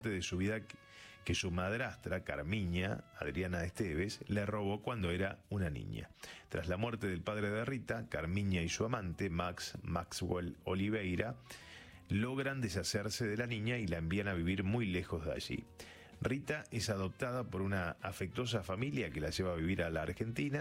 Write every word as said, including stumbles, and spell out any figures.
de su vida que su madrastra, Carmiña, Adriana Esteves, le robó cuando era una niña. Tras la muerte del padre de Rita, Carmiña y su amante, Max Maxwell Oliveira, logran deshacerse de la niña y la envían a vivir muy lejos de allí. Rita es adoptada por una afectuosa familia que la lleva a vivir a la Argentina.